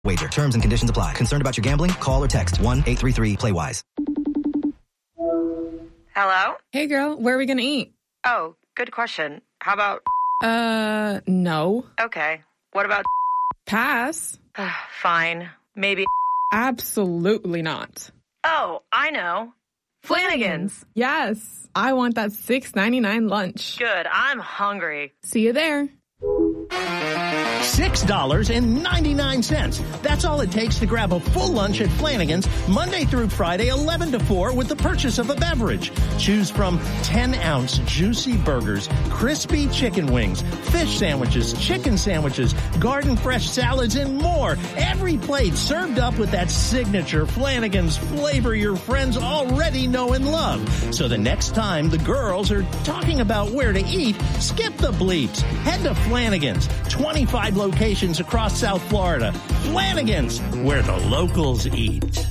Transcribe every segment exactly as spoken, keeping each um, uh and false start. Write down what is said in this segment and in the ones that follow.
Wager. Terms and conditions apply. Concerned about your gambling? Call or text one eight three three play wise. Hello? Hey, girl. Where are we going to eat? Oh, good question. How about... Uh, no. Okay. What about... Pass. Fine. Maybe... Absolutely not. Oh, I know. Flanagan's. Yes. I want that six ninety-nine lunch. Good. I'm hungry. See you there. six dollars and ninety-nine cents. That's all it takes to grab a full lunch at Flanagan's Monday through Friday, eleven to four, with the purchase of a beverage. Choose from ten-ounce juicy burgers, crispy chicken wings, fish sandwiches, chicken sandwiches, garden fresh salads, and more. Every plate served up with that signature Flanagan's flavor your friends already know and love. So the next time the girls are talking about where to eat, skip the bleeps. Head to Flanagan's, twenty-five locations across South Florida. Flanagan's, where the locals eat.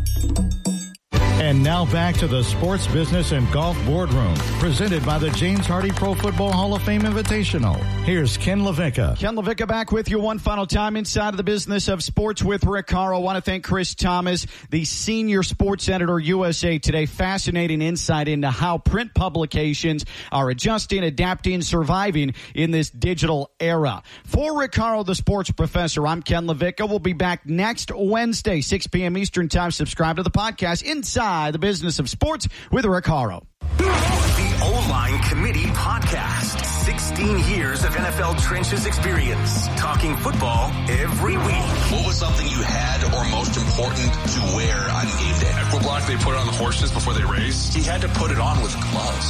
And now back to the Sports Business and Golf Boardroom, presented by the James Hardy Pro Football Hall of Fame Invitational. Here's Ken LaVicka. Ken LaVicka back with you one final time inside of the business of sports with Rick Caro. I want to thank Chris Thomas, the senior sports editor, U S A Today. Fascinating insight into how print publications are adjusting, adapting, surviving in this digital era. For Rick Caro, the sports professor, I'm Ken LaVicka. We'll be back next Wednesday, six p.m. Eastern Time. Subscribe to the podcast Inside the Business of Sports with Rick Caro. The O-Line Committee Podcast. sixteen years of N F L trenches experience. Talking football every week. What was something you had or most important to wear on game day? Equiblock, they put it on the horses before they race. He had to put it on with gloves.